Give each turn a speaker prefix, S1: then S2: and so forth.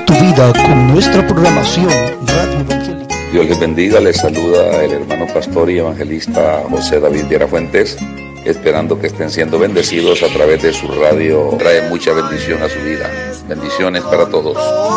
S1: tu vida con nuestra programación Radio Evangélica.
S2: Dios les bendiga, les saluda el hermano pastor y evangelista José David Viera Fuentes, esperando que estén siendo bendecidos a través de su radio. Trae mucha bendición a su vida. Bendiciones para todos.